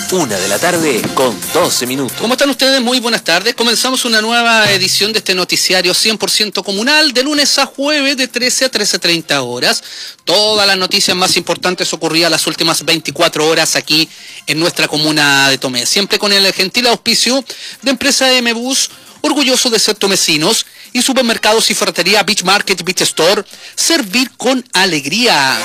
1:12 PM. ¿Cómo están ustedes? Muy buenas tardes. Comenzamos una nueva edición de este noticiario 100% comunal de lunes a jueves de 13 a 13:30 horas. Todas las noticias más importantes ocurridas las últimas 24 horas aquí en nuestra comuna de Tomé. Siempre con el gentil auspicio de empresa M-Bus, orgulloso de ser tomecinos, y supermercados y ferretería Beach Market, Beach Store, servir con alegría.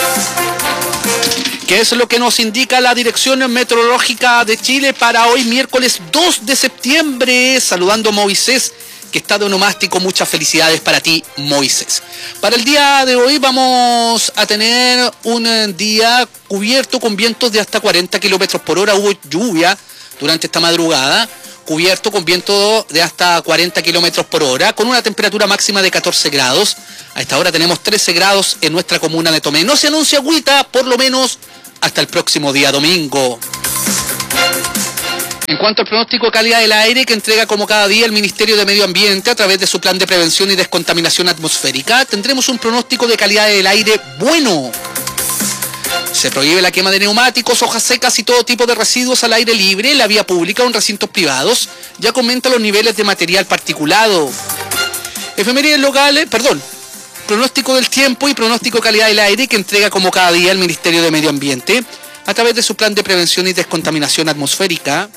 ¿Qué es lo que nos indica la Dirección Meteorológica de Chile para hoy, miércoles 2 de septiembre? Saludando a Moisés, que está de onomástico. Muchas felicidades para ti, Moisés. Para el día de hoy vamos a tener un día cubierto con vientos de hasta 40 kilómetros por hora. Hubo lluvia durante esta madrugada, cubierto con viento de hasta 40 kilómetros por hora, con una temperatura máxima de 14 grados. A esta hora tenemos 13 grados en nuestra comuna de Tomé. No se anuncia agüita, por lo menos hasta el próximo día domingo. En cuanto al pronóstico de calidad del aire que entrega como cada día el Ministerio de Medio Ambiente a través de su plan de prevención y descontaminación atmosférica, tendremos un pronóstico de calidad del aire bueno. Se prohíbe la quema de neumáticos, hojas secas y todo tipo de residuos al aire libre en la vía pública o en recintos privados. Ya comenta los niveles de material particulado. Efemérides locales, pronóstico del tiempo y pronóstico de calidad del aire que entrega como cada día el Ministerio de Medio Ambiente a través de su plan de prevención y descontaminación atmosférica.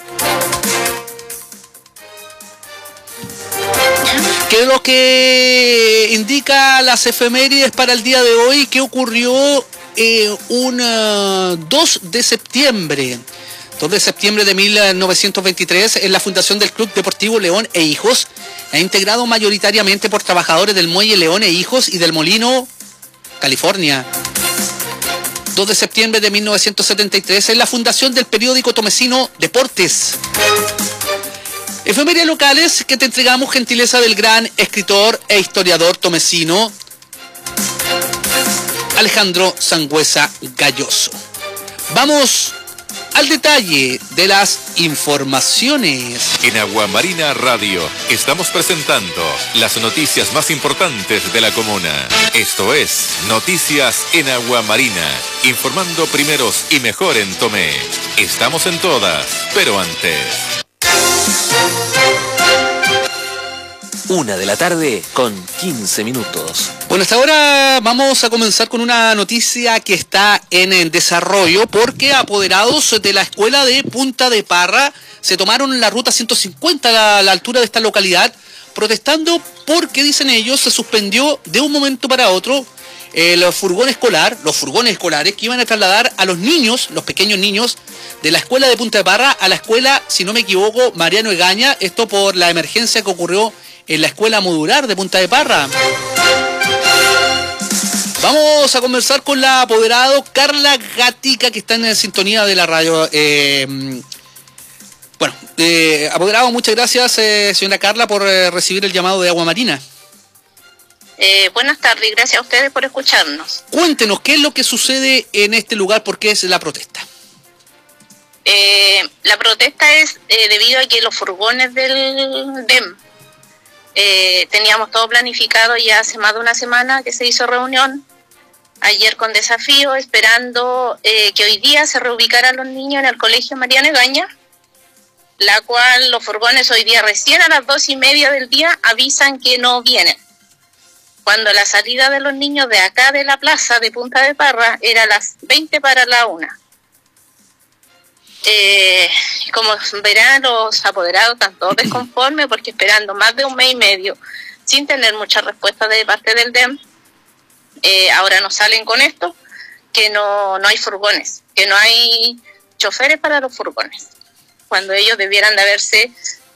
¿Qué es lo que indica las efemérides para el día de hoy? ¿Qué ocurrió un 2 de septiembre? 2 de septiembre de 1923, en la fundación del Club Deportivo León e Hijos, integrado mayoritariamente por trabajadores del Muelle León e Hijos y del Molino, California. 2 de septiembre de 1973, en la fundación del periódico tomecino Deportes. Efemérides locales que te entregamos, gentileza del gran escritor e historiador tomecino Alejandro Sangüesa Galloso. Vamos al detalle de las informaciones. En Aguamarina Radio estamos presentando las noticias más importantes de la comuna. Esto es Noticias en Aguamarina, informando primeros y mejor en Tomé. Estamos en todas, pero antes. 1:15 PM. Bueno, hasta ahora vamos a comenzar con una noticia que está en desarrollo, porque apoderados de la escuela de Punta de Parra se tomaron la ruta 150 a la altura de esta localidad, protestando porque, dicen ellos, se suspendió de un momento para otro los furgones escolares que iban a trasladar a los niños, los pequeños niños, de la escuela de Punta de Parra a la escuela, si no me equivoco, Mariano Egaña, esto por la emergencia que ocurrió en la escuela modular de Punta de Parra. Vamos a conversar con la apoderado Carla Gatica, que está en sintonía de la radio. Apoderado, muchas gracias, señora Carla, por recibir el llamado de Aguamarina. Buenas tardes y gracias a ustedes por escucharnos. Cuéntenos, ¿qué es lo que sucede en este lugar? ¿Por qué es la protesta? La protesta es debido a que los furgones del DEM, teníamos todo planificado ya hace más de una semana que se hizo reunión, ayer con desafío, esperando que hoy día se reubicaran los niños en el colegio Mariano Egaña, la cual los furgones hoy día recién a las 2:30 del día avisan que no vienen, cuando la salida de los niños de acá de la plaza de Punta de Parra era a las 20 para la 1. Como verán, los apoderados están todos desconformes porque esperando más de un mes y medio sin tener mucha respuesta de parte del DEM, ahora nos salen con esto, que no hay furgones, que no hay choferes para los furgones, cuando ellos debieran de haberse,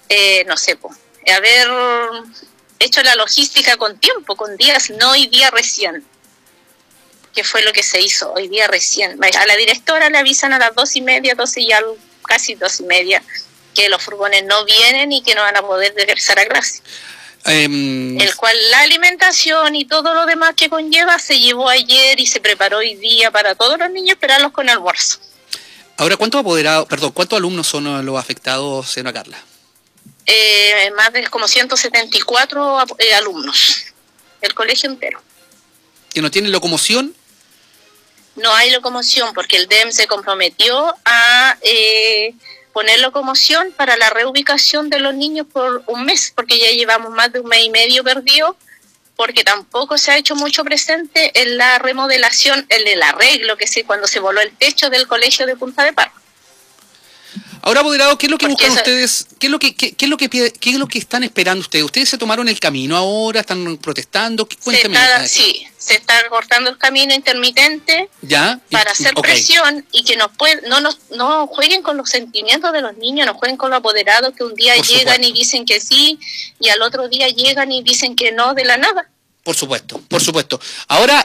haber hecho la logística con tiempo, con días, no hoy día recién, que fue lo que se hizo hoy día recién. A la directora le avisan a las 2:30, 12 y algo, casi 2:30, que los furgones no vienen y que no van a poder regresar a clase. El cual la alimentación y todo lo demás que conlleva se llevó ayer y se preparó hoy día para todos los niños esperarlos con almuerzo. Ahora, ¿cuántos alumnos son los afectados, señora Carla? Más de como 174 alumnos, el colegio entero. ¿Que no tienen locomoción? no hay locomoción porque el DEM se comprometió a poner locomoción para la reubicación de los niños por un mes, porque ya llevamos más de un mes y medio perdido, porque tampoco se ha hecho mucho presente en la remodelación, en el arreglo, que sí, cuando se voló el techo del colegio de Punta de Parra. Ahora, apoderado, ¿qué es lo que buscan ustedes? ¿Qué es lo que están esperando ustedes? ¿Ustedes se tomaron el camino ahora? ¿Están protestando? Cuénteme. Sí, se está cortando el camino intermitente para hacer presión y que no jueguen con los sentimientos de los niños, no jueguen con los apoderados que un día llegan y dicen que sí y al otro día llegan y dicen que no de la nada. Por supuesto. Ahora,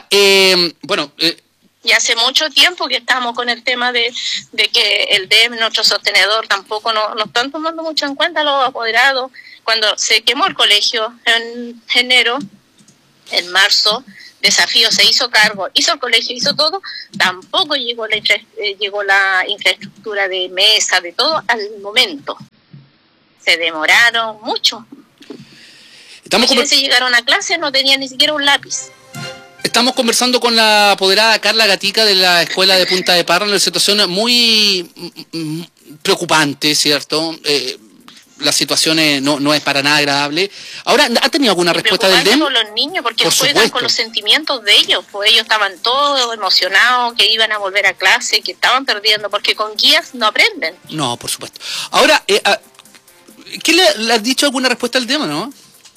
y hace mucho tiempo que estamos con el tema de que el DEM, nuestro sostenedor, tampoco nos están tomando mucho en cuenta los apoderados. Cuando se quemó el colegio en enero, en marzo, Desafío se hizo cargo, hizo el colegio, hizo todo, tampoco llegó la infraestructura de mesa, de todo al momento. Se demoraron mucho. Imagínense, llegaron a clase, no tenían ni siquiera un lápiz. Estamos conversando con la apoderada Carla Gatica de la Escuela de Punta de Parra en una situación muy preocupante, ¿cierto? La situación no es para nada agradable. Ahora, ¿ha tenido alguna respuesta del DEM? Por los niños, porque juegan con los sentimientos de ellos. Pues ellos estaban todos emocionados, que iban a volver a clase, que estaban perdiendo, porque con guías no aprenden. No, por supuesto. Ahora, ¿qué le has dicho alguna respuesta al DEM, no?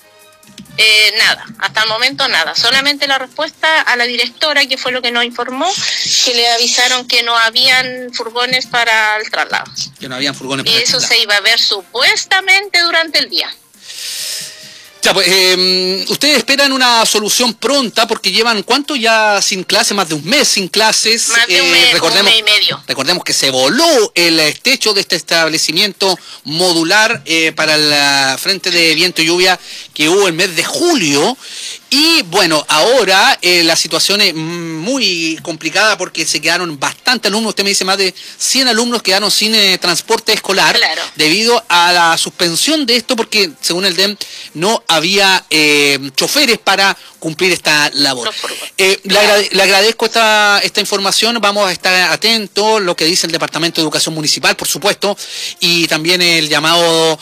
Nada, hasta el momento nada, solamente la respuesta a la directora, que fue lo que nos informó, que le avisaron que no habían furgones para el traslado. Que no habían furgones para el traslado. Y eso se iba a ver supuestamente durante el día. Ya, pues, ustedes esperan una solución pronta porque llevan, ¿cuánto ya sin clase? Más de un mes sin clases. Más de un mes, un mes y medio. Recordemos que se voló el techo de este establecimiento modular para el frente de viento y lluvia que hubo el mes de julio. Y bueno, ahora la situación es muy complicada porque se quedaron bastantes alumnos, usted me dice más de 100 alumnos quedaron sin transporte escolar, claro, debido a la suspensión de esto porque según el DEM no había choferes para cumplir esta labor. Le agradezco esta información, vamos a estar atentos a lo que dice el Departamento de Educación Municipal, por supuesto, y también el llamado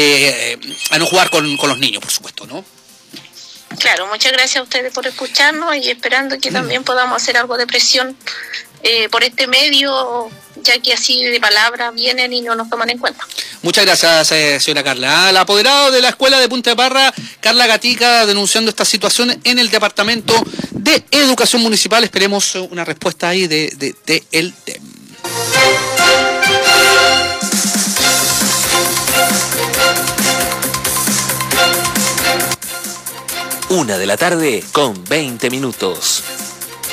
a no jugar con los niños, por supuesto, ¿no? Claro, muchas gracias a ustedes por escucharnos y esperando que también podamos hacer algo de presión por este medio, ya que así de palabra vienen y no nos toman en cuenta. Muchas gracias, señora Carla. Al apoderado de la Escuela de Punta de Parra, Carla Gatica, denunciando esta situación en el Departamento de Educación Municipal. Esperemos una respuesta ahí de el DEM. 1 de la tarde con 20 minutos.